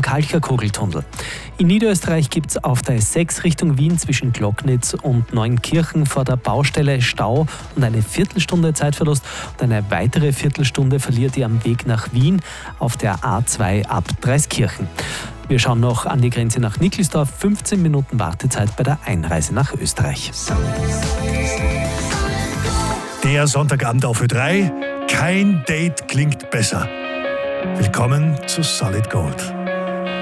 Kalcher-Kogeltunnel. In Niederösterreich gibt es auf der S6 Richtung Wien zwischen Glocknitz und Neunkirchen vor der Baustelle Stau und eine Viertelstunde Zeitverlust. Und eine weitere Viertelstunde verliert ihr am Weg nach Wien auf der A2 ab Dreiskirchen. Wir schauen noch an die Grenze nach Nickelsdorf. 15 Minuten Wartezeit bei der Einreise nach Österreich. Der Sonntagabend auf Ö3. Kein Date klingt besser. Willkommen zu Solid Gold.